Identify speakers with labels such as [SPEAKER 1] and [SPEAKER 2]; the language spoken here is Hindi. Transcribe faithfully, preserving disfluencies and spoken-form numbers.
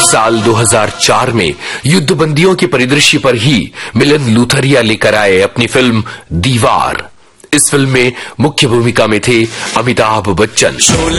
[SPEAKER 1] साल दो हज़ार चार में युद्धबंदियों के परिदृश्य पर ही मिलिंद लूथरिया लेकर आए अपनी फिल्म दीवार। इस फिल्म में मुख्य भूमिका में थे अमिताभ बच्चन।